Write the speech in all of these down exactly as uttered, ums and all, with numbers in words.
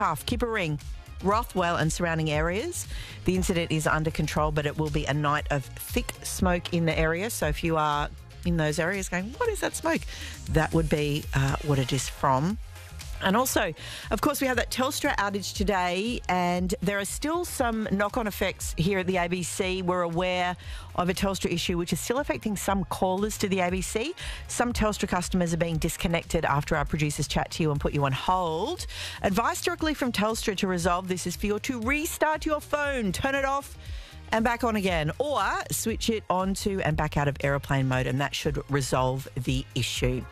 Half Kippering, Rothwell and surrounding areas. The incident is under control, but it will be a night of thick smoke in the area. So if you are in those areas going, what is that smoke? That would be uh, what it is from. And also, of course, we have that Telstra outage today, and there are still some knock-on effects here at the A B C. We're aware of a Telstra issue which is still affecting some callers to the A B C. Some Telstra customers are being disconnected after our producers chat to you and put you on hold. Advice directly from Telstra to resolve this is for you to restart your phone, turn it off and back on again, or switch it onto and back out of aeroplane mode, and that should resolve the issue.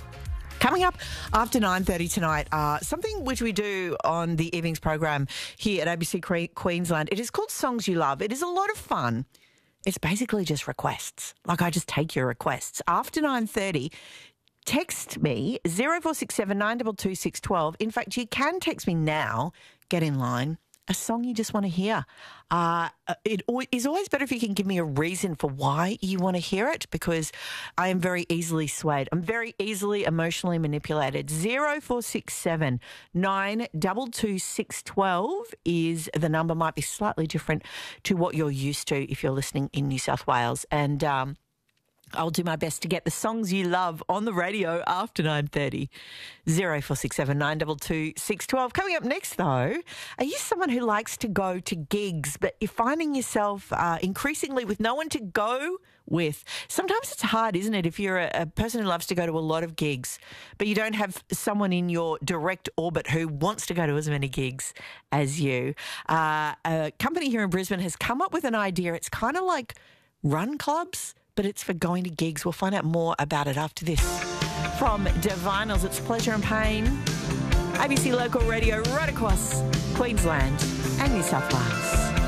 Coming up after nine thirty tonight, uh, something which we do on the evenings program here at A B C Queensland. It is called Songs You Love. It is a lot of fun. It's basically just requests. Like, I just take your requests. After nine thirty, text me zero four six seven nine two two six one two. In fact, you can text me now. Get in line. A song you just want to hear. Uh, it is always better if you can give me a reason for why you want to hear it, because I am very easily swayed. I'm very easily emotionally manipulated. zero four six seven nine two two six one two is the number. Might be slightly different to what you're used to if you're listening in New South Wales. And um, I'll do my best to get the songs you love on the radio after nine thirty. zero four six seven nine two two six one two. Coming up next, though, are you someone who likes to go to gigs, but you're finding yourself uh, increasingly with no one to go with? Sometimes it's hard, isn't it, if you're a, a person who loves to go to a lot of gigs, but you don't have someone in your direct orbit who wants to go to as many gigs as you. Uh, a company here in Brisbane has come up with an idea. It's kind of like run clubs, but it's for going to gigs. We'll find out more about it after this. From Divinals, it's Pleasure and Pain. A B C Local Radio right across Queensland and New South Wales.